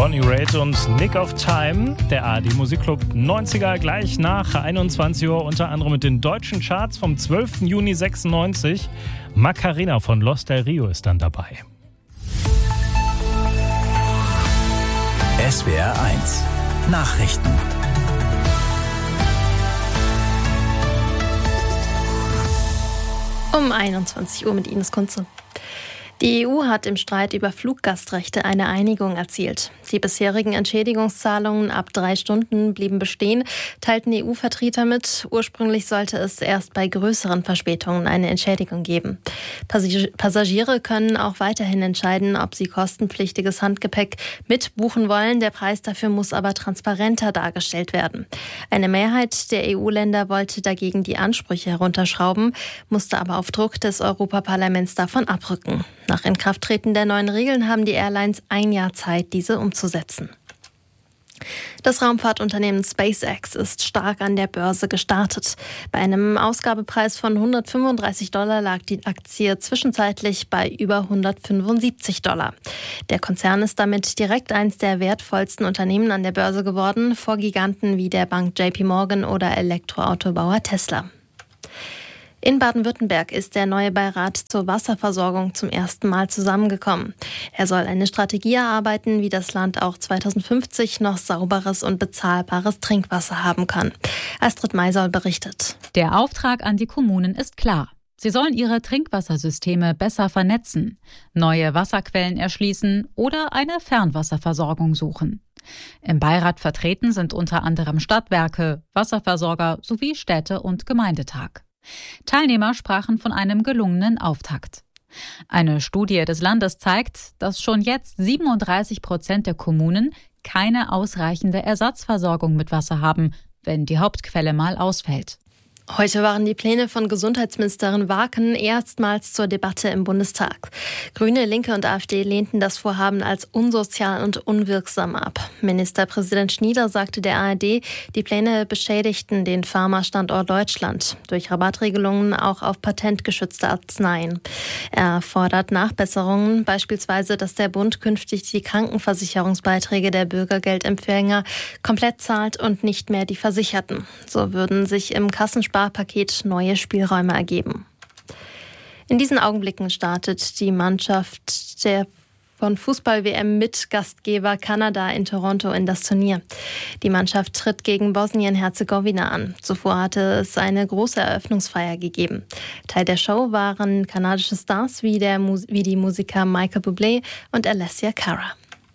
Bonnie Raitt und Nick of Time. Der ARD Musikclub 90er gleich nach 21 Uhr, unter anderem mit den deutschen Charts vom 12. Juni 96. Macarena von Los del Rio ist dann dabei. SWR 1 Nachrichten. Um 21 Uhr mit Ines Kunze. Die EU hat im Streit über Fluggastrechte eine Einigung erzielt. Die bisherigen Entschädigungszahlungen ab 3 Stunden blieben bestehen, teilten EU-Vertreter mit. Ursprünglich sollte es erst bei größeren Verspätungen eine Entschädigung geben. Passagiere können auch weiterhin entscheiden, ob sie kostenpflichtiges Handgepäck mitbuchen wollen. Der Preis dafür muss aber transparenter dargestellt werden. Eine Mehrheit der EU-Länder wollte dagegen die Ansprüche herunterschrauben, musste aber auf Druck des Europaparlaments davon abrücken. Nach Inkrafttreten der neuen Regeln haben die Airlines 1 Jahr Zeit, diese umzusetzen. Das Raumfahrtunternehmen SpaceX ist stark an der Börse gestartet. Bei einem Ausgabepreis von $135 lag die Aktie zwischenzeitlich bei über $175. Der Konzern ist damit direkt eins der wertvollsten Unternehmen an der Börse geworden, vor Giganten wie der Bank JP Morgan oder Elektroautobauer Tesla. In Baden-Württemberg ist der neue Beirat zur Wasserversorgung zum ersten Mal zusammengekommen. Er soll eine Strategie erarbeiten, wie das Land auch 2050 noch sauberes und bezahlbares Trinkwasser haben kann. Astrid Maisoll berichtet. Der Auftrag an die Kommunen ist klar. Sie sollen ihre Trinkwassersysteme besser vernetzen, neue Wasserquellen erschließen oder eine Fernwasserversorgung suchen. Im Beirat vertreten sind unter anderem Stadtwerke, Wasserversorger sowie Städte- und Gemeindetag. Teilnehmer sprachen von einem gelungenen Auftakt. Eine Studie des Landes zeigt, dass schon jetzt 37% der Kommunen keine ausreichende Ersatzversorgung mit Wasser haben, wenn die Hauptquelle mal ausfällt. Heute waren die Pläne von Gesundheitsministerin Waaken erstmals zur Debatte im Bundestag. Grüne, Linke und AfD lehnten das Vorhaben als unsozial und unwirksam ab. Ministerpräsident Schnieder sagte der ARD, die Pläne beschädigten den Pharma-Standort Deutschland durch Rabattregelungen auch auf patentgeschützte Arzneien. Er fordert Nachbesserungen, beispielsweise, dass der Bund künftig die Krankenversicherungsbeiträge der Bürgergeldempfänger komplett zahlt und nicht mehr die Versicherten. So würden sich im Kassensparpaket neue Spielräume ergeben. In diesen Augenblicken startet die Mannschaft der von Fußball-WM mit Gastgeber Kanada in Toronto in das Turnier. Die Mannschaft tritt gegen Bosnien-Herzegowina an. Zuvor hatte es eine große Eröffnungsfeier gegeben. Teil der Show waren kanadische Stars wie die Musiker Michael Bublé und Alessia Cara.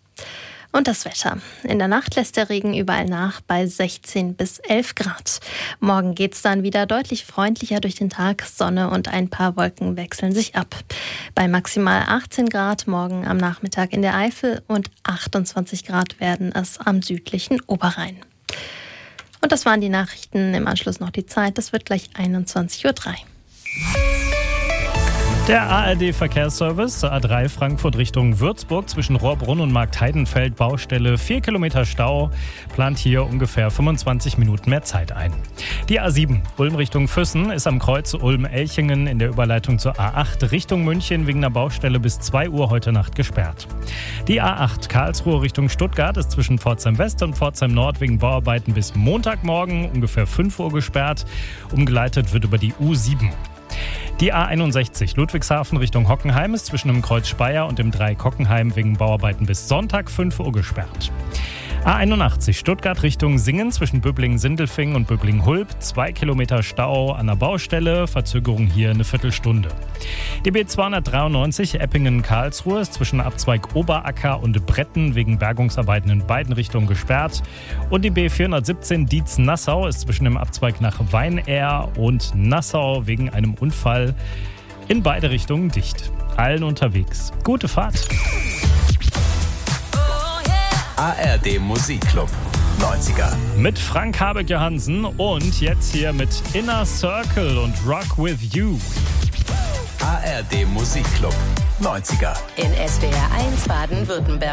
Und das Wetter. In der Nacht lässt der Regen überall nach bei 16 bis 11 Grad. Morgen geht's dann wieder deutlich freundlicher durch den Tag. Sonne und ein paar Wolken wechseln sich ab. Bei maximal 18 Grad morgen am Nachmittag in der Eifel und 28 Grad werden es am südlichen Oberrhein. Und das waren die Nachrichten. Im Anschluss noch die Zeit. Das wird gleich 21:03 Uhr. Der ARD-Verkehrsservice A3 Frankfurt Richtung Würzburg zwischen Rohrbrunn und Marktheidenfeld Baustelle 4 Kilometer Stau, plant hier ungefähr 25 Minuten mehr Zeit ein. Die A7 Ulm Richtung Füssen ist am Kreuz Ulm-Elchingen in der Überleitung zur A8 Richtung München wegen einer Baustelle bis 2 Uhr heute Nacht gesperrt. Die A8 Karlsruhe Richtung Stuttgart ist zwischen Pforzheim West und Pforzheim Nord wegen Bauarbeiten bis Montagmorgen ungefähr 5 Uhr gesperrt. Umgeleitet wird über die U7. Die A61 Ludwigshafen Richtung Hockenheim ist zwischen dem Kreuz Speyer und dem Dreieck Hockenheim wegen Bauarbeiten bis Sonntag 5 Uhr gesperrt. A81 Stuttgart Richtung Singen zwischen Böblingen-Sindelfingen und Böblingen-Hulb. 2 Kilometer Stau an der Baustelle, Verzögerung hier eine Viertelstunde. Die B293 Eppingen-Karlsruhe ist zwischen Abzweig Oberacker und Bretten wegen Bergungsarbeiten in beiden Richtungen gesperrt. Und die B417 Dietz-Nassau ist zwischen dem Abzweig nach Weinaer und Nassau wegen einem Unfall in beide Richtungen dicht. Allen unterwegs. Gute Fahrt! ARD Musikclub 90er. Mit Frank Habeck-Johansen und jetzt hier mit Inner Circle und Rock With You. ARD Musikclub 90er. In SWR 1 Baden-Württemberg.